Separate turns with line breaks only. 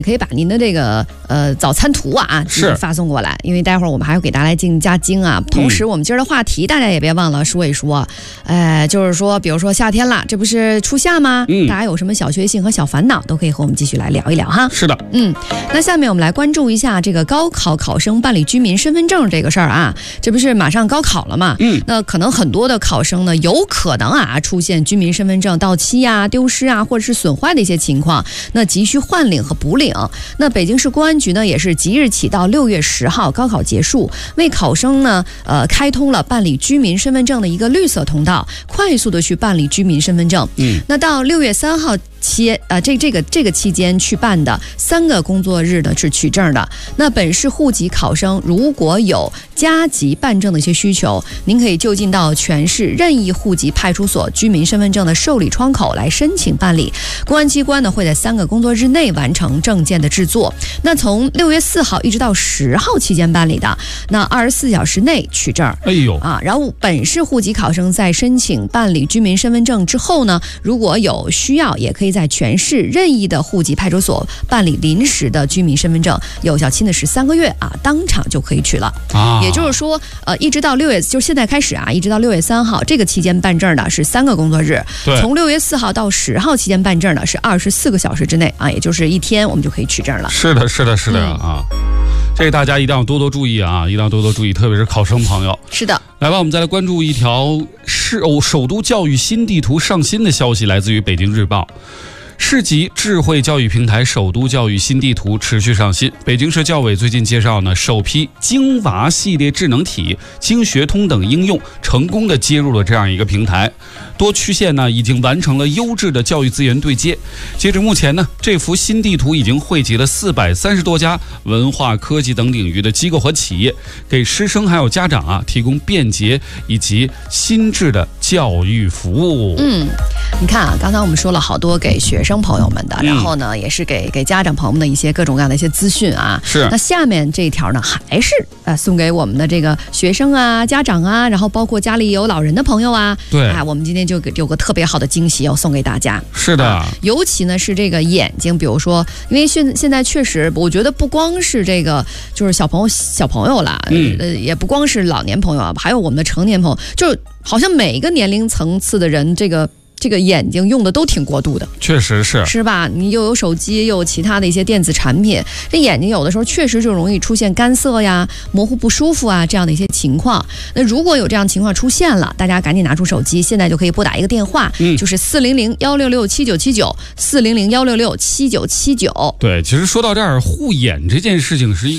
可以把您的这个早餐图啊发送过来，因为待会儿我们还要给大家来进行加精啊。同时，我们今儿的话题大家也别忘了说一说，就是说，比如说夏天了，这不是初夏吗？大家有什么小确幸和小烦恼，都可以和我们继续来聊一聊哈。
是的，
那下面我们来关注一下这个高考考生办理居民身份证这个事儿啊，这不是马上高考了嘛？那可能很多的考生呢，有可能出现居民身份证到期啊、丢失啊，或者是损坏的一些情况，那急需换领和补领。那北京市公安局呢，也是即日起到6月10号高考结束，为考生呢开通了办理居民身份证的一个绿色通道，快速的去办理居民身份证。那到6月3号这个期间去办的3个工作日呢是取证的。那本市户籍考生如果有加急办证的一些需求，您可以就近到全市任意户籍派出所居民身份证的受理窗口来申请办理。公安机关呢会在3个工作日内完成证件的制作。那从6月4号一直到10号期间办理的，那24小时内取证。然后本市户籍考生在申请办理居民身份证之后呢，如果有需要，也可以在全市任意的户籍派出所办理临时的居民身份证，有效期呢是3个月当场就可以取了。也就是说，一直到6月，就现在开始一直到6月3号这个期间办证的是3个工作日。从6月4号到10号期间办证的是24个小时之内也就是1天我们就可以取证了。
是的这个大家一定要多多注意一定要多多注意，特别是考生朋友。
是的，
来吧，我们再来关注一条首都教育新地图上新的消息，来自于北京日报。市级智慧教育平台首都教育新地图持续上新。北京市教委最近介绍呢，首批京娃系列智能体、京学通等应用成功的接入了这样一个平台。多区县呢已经完成了优质的教育资源对接。截至目前呢，这幅新地图已经汇集了430多家文化、科技等领域的机构和企业，给师生还有家长提供便捷以及新智的教育服务。
你看刚才我们说了好多给学生朋友们的，然后呢也是给家长朋友们的一些各种各样的一些资讯
是。
那下面这一条呢，还是送给我们的这个学生家长然后包括家里有老人的朋友
对
我们今天就有个特别好的惊喜要送给大家。
是的，
尤其呢是这个眼睛，比如说，因为现在确实，我觉得不光是这个就是小朋友啦，也不光是老年朋友还有我们的成年朋友，就是好像每一个年龄层次的人，这个眼睛用的都挺过度的，
确实是
吧？你又有手机，又有其他的一些电子产品，这眼睛有的时候确实就容易出现干涩呀、模糊不舒服这样的一些情况。那如果有这样情况出现了，大家赶紧拿出手机，现在就可以拨打一个电话，就是400-166-7979，400-166-7979。
对，其实说到这儿，护眼这件事情是